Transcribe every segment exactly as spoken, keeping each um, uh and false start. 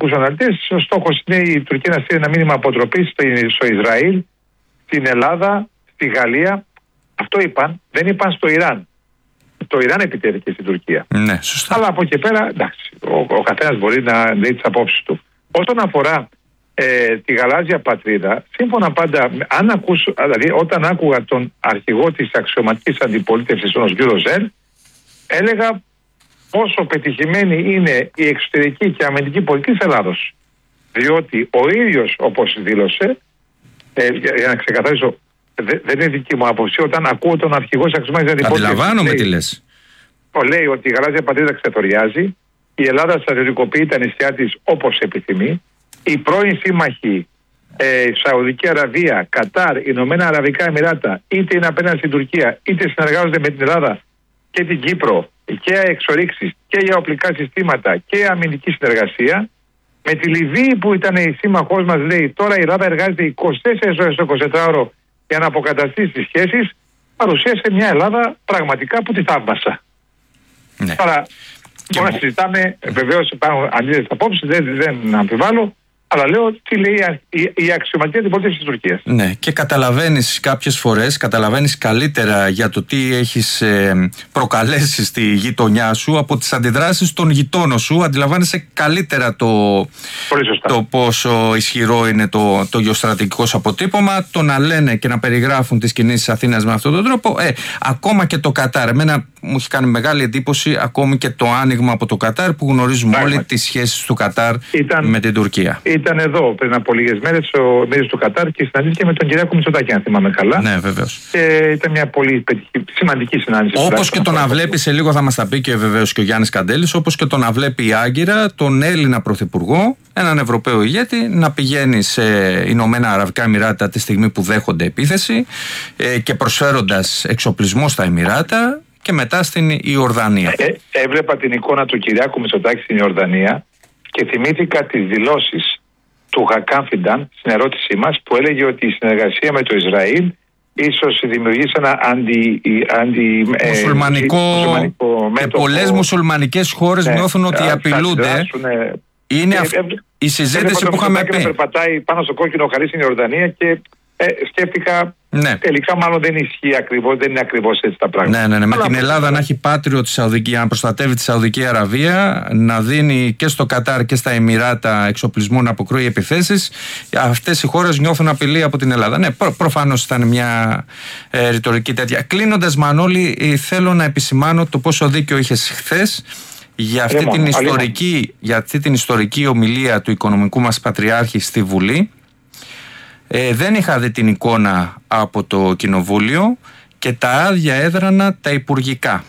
πολιτικούς αναλυτές, ο στόχος είναι η Τουρκία να στείλει ένα μήνυμα αποτροπής στο Ισραήλ, στην Ελλάδα, στη Γαλλία. Αυτό είπαν, δεν είπαν στο Ιράν. Το Ιράν επιτέθηκε στην Τουρκία. Ναι, σωστά. Αλλά από εκεί πέρα, εντάξει, ο, ο καθένας μπορεί να λέει τις απόψεις του. Όσον αφορά ε, τη γαλάζια πατρίδα, σύμφωνα πάντα, αν ακούσω, δηλαδή όταν άκουγα τον αρχηγό της αξιωματικής αντιπολίτευσης, τον κύριο Ζέλ, έλεγα πόσο πετυχημένη είναι η εξωτερική και αμυντική πολιτική της Ελλάδος. Διότι ο ίδιος, όπως δήλωσε, ε, για, για να ξεκαθαρίσω, δε, δεν είναι δική μου άποψη, όταν ακούω τον αρχηγό της αξιωματικής αντιπολίτευσης. Αντιλαμβάνομαι τι λες. Λέει ότι η γαλάζια πατρίδα ξεθοριάζει, η Ελλάδα στρατιωτικοποιεί τα νησιά της όπως επιθυμεί, οι πρώην σύμμαχοι ε, Σαουδική Αραβία, Κατάρ, Ηνωμένα Αραβικά Εμιράτα, είτε είναι απέναντι στην Τουρκία, είτε συνεργάζονται με την Ελλάδα και την Κύπρο και εξορίξεις και για οπλικά συστήματα και αμυντική συνεργασία. Με τη Λιβύη που ήταν η σύμμαχός μας, λέει, τώρα η Ελλάδα εργάζεται είκοσι τέσσερις ώρες το εικοσιτετράωρο για να αποκαταστήσει τις σχέσεις, παρουσίασε μια Ελλάδα πραγματικά που τη θαύμασα. Ναι. Τώρα, μπορούμε να συζητάμε, βεβαίως υπάρχουν αντίθετες απόψεις, δεν, δεν αμφιβάλλω, αλλά λέω τι λέει η, η αξιωματική αντιπολίτευση της Τουρκίας. Ναι, και καταλαβαίνεις κάποιες φορές, καταλαβαίνεις καλύτερα για το τι έχεις ε, προκαλέσει στη γειτονιά σου από τις αντιδράσεις των γειτόνων σου. Αντιλαμβάνεσαι καλύτερα το, το πόσο ισχυρό είναι το, το γεωστρατηγικό σου αποτύπωμα. Το να λένε και να περιγράφουν τις κινήσεις Αθήνας με αυτόν τον τρόπο. Ε, ακόμα και το Κατάρ. Εμένα μου έχει κάνει μεγάλη εντύπωση ακόμη και το άνοιγμα από το Κατάρ, που γνωρίζουμε Πράγματι. όλοι τις σχέσεις του Κατάρ ήταν, με την Τουρκία. Ήταν εδώ πριν από λίγες μέρες ο minister του Κατάρ και συναντήθηκε με τον Κυριάκο Μητσοτάκη, αν θυμάμαι καλά. Ναι, βεβαίως. Και ήταν μια πολύ σημαντική συνάντηση. Όπως και το να βλέπει, σε λίγο θα μας τα πει και βεβαίως και ο Γιάννης Καντέλης, όπως και το να βλέπει η Άγκυρα τον Έλληνα Πρωθυπουργό, έναν Ευρωπαίο ηγέτη, να πηγαίνει σε Ηνωμένα Αραβικά Εμιράτα τη στιγμή που δέχονται επίθεση ε, και προσφέροντας εξοπλισμό στα Εμιράτα. Και μετά στην Ιορδανία. Ε, έβλεπα την εικόνα του Κυριάκου Μητσοτάκη στην Ιορδανία και θυμήθηκα τις δηλώσεις του Χακάν Φιντάν στην ερώτησή μας, που έλεγε ότι η συνεργασία με το Ισραήλ ίσως δημιουργήσει ένα αντι, αντι, μουσουλμανικό, ε, μουσουλμανικό και πολλές μουσουλμανικές χώρες ναι, νιώθουν ότι απειλούνται. Είναι αυ... η συζήτηση που είχαμε πει. Περπατάει πάνω στο κόκκινο χαρί στην Ιορδανία και ε, σκέφτηκα. Ναι. Τελικά, μάλλον δεν ισχύει ακριβώς, δεν είναι ακριβώς έτσι τα πράγματα. Ναι, ναι, ναι. Με την Ελλάδα να έχει πάτριο τη Σαουδική, να προστατεύει τη Σαουδική Αραβία, να δίνει και στο Κατάρ και στα Εμιράτα εξοπλισμό να αποκρούει επιθέσεις. Αυτές οι χώρες νιώθουν απειλή από την Ελλάδα. Ναι, προ, προφανώς ήταν μια ε, ρητορική τέτοια. Κλείνοντας, Μανώλη, ε, θέλω να επισημάνω το πόσο δίκιο είχες χθες για αυτή, την ιστορική, για αυτή την ιστορική ομιλία του οικονομικού μας πατριάρχη στη Βουλή. Ε, δεν είχα δει την εικόνα από το Κοινοβούλιο και τα άδεια έδρανα τα υπουργικά.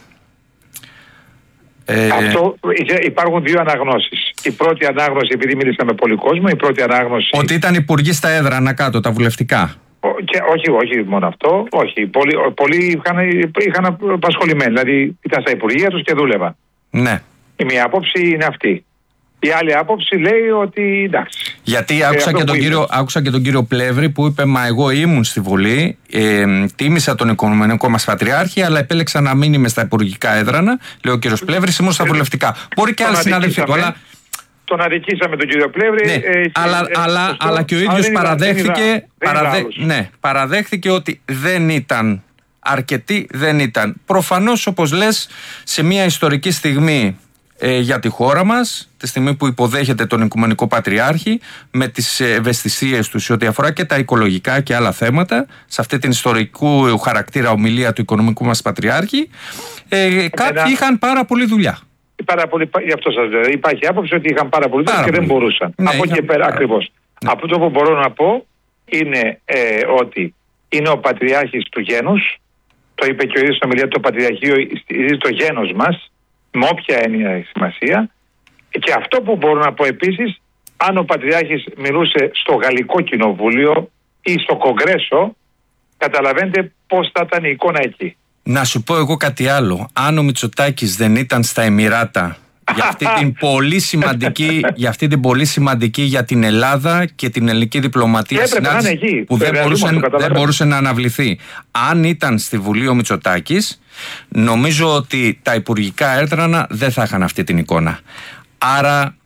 Ε... Αυτό, υπάρχουν δύο αναγνώσεις. Η πρώτη ανάγνωση, επειδή μίλησα με πολύ κόσμο, η πρώτη ανάγνωση... Ότι ήταν υπουργοί στα έδρανα κάτω, τα βουλευτικά. Και όχι, όχι μόνο αυτό. Όχι. Πολλοί, πολλοί είχαν, είχαν απασχολημένοι. Δηλαδή ήταν στα υπουργεία τους και δούλευαν. Ναι. Η μία άποψη είναι αυτή. Η άλλη άποψη λέει ότι εντάξει. Γιατί άκουσα, και τον κύριο, άκουσα και τον κύριο Πλεύρη που είπε: Μα εγώ ήμουν στη Βουλή, ε, τίμησα τον οικονομικό μας πατριάρχη, αλλά επέλεξα να μην είμαι στα υπουργικά έδρανα. Λέει ο κύριος Πλεύρης, ήμουν στα βουλευτικά. Μπορεί και άλλοι συνάδελφοι του, αλλά. Τον αδικήσαμε τον κύριο Πλεύρη. Ναι, ε, αλλά, ε, αλλά, ε, αλλά και ο ίδιος παραδέχθηκε, παραδέ, ναι, παραδέχθηκε ότι δεν ήταν αρκετοί, δεν ήταν. Προφανώς, όπως λες, σε μια ιστορική στιγμή. Ε, για τη χώρα μας, τη στιγμή που υποδέχεται τον Οικουμενικό Πατριάρχη με τις ευαισθησίες του σε ό,τι αφορά και τα οικολογικά και άλλα θέματα, σε αυτή την ιστορικού χαρακτήρα ομιλία του Οικονομικού μας Πατριάρχη, ε, κάποιοι είχαν πάρα πολλή δουλειά. Πάρα πολύ, γι' αυτό σας λέω. Υπάρχει άποψη ότι είχαν πάρα πολύ δουλειά και δεν μπορούσαν. Ναι, από εκεί πέρα ακριβώς. Ναι. Αυτό που μπορώ να πω είναι ε, ότι είναι ο Πατριάρχης του γένους. Το είπε και ο ίδιος στην ομιλία του, το Πατριαρχείο στηρίζει το γένος μας. Με όποια έννοια έχει σημασία. Και αυτό που μπορώ να πω επίσης, αν ο Πατριάρχης μιλούσε στο Γαλλικό Κοινοβούλιο ή στο Κογκρέσο, καταλαβαίνετε πώς θα ήταν η εικόνα εκεί. Να σου πω εγώ κάτι άλλο. Αν ο Μητσοτάκης δεν ήταν στα Εμιράτα για αυτή την πολύ σημαντική, για αυτή την πολύ σημαντική για την Ελλάδα και την ελληνική διπλωματία συνάντηση που δεν μπορούσε, δεν μπορούσε να αναβληθεί. Αν ήταν στη Βουλή ο Μητσοτάκης, νομίζω ότι τα υπουργικά έδρανα δεν θα είχαν αυτή την εικόνα. Άρα